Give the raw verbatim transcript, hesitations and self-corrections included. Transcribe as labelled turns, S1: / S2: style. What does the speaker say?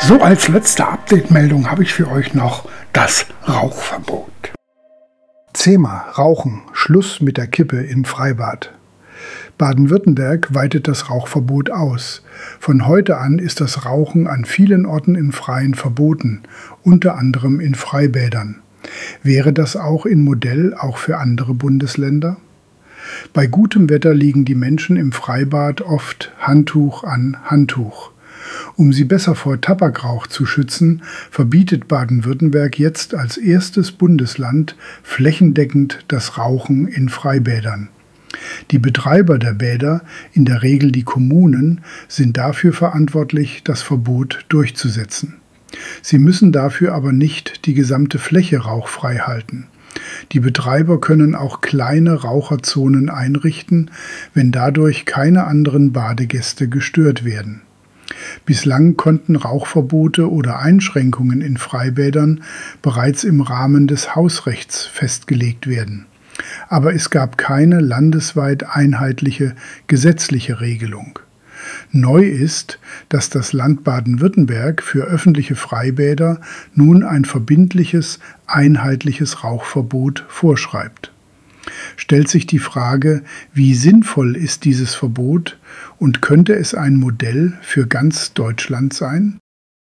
S1: So, als letzte Update-Meldung habe ich für euch noch das Rauchverbot. Zehmer, Rauchen, Schluss mit der Kippe in Freibad. Baden-Württemberg weitet das Rauchverbot aus. Von heute an ist das Rauchen an vielen Orten im Freien verboten, unter anderem in Freibädern. Wäre das auch in Modell auch für andere Bundesländer? Bei gutem Wetter liegen die Menschen im Freibad oft Handtuch an Handtuch. Um sie besser vor Tabakrauch zu schützen, verbietet Baden-Württemberg jetzt als erstes Bundesland flächendeckend das Rauchen in Freibädern. Die Betreiber der Bäder, in der Regel die Kommunen, sind dafür verantwortlich, das Verbot durchzusetzen. Sie müssen dafür aber nicht die gesamte Fläche rauchfrei halten. Die Betreiber können auch kleine Raucherzonen einrichten, wenn dadurch keine anderen Badegäste gestört werden. Bislang konnten Rauchverbote oder Einschränkungen in Freibädern bereits im Rahmen des Hausrechts festgelegt werden. Aber es gab keine landesweit einheitliche gesetzliche Regelung. Neu ist, dass das Land Baden-Württemberg für öffentliche Freibäder nun ein verbindliches, einheitliches Rauchverbot vorschreibt. Stellt sich die Frage, wie sinnvoll ist dieses Verbot und könnte es ein Modell für ganz Deutschland sein?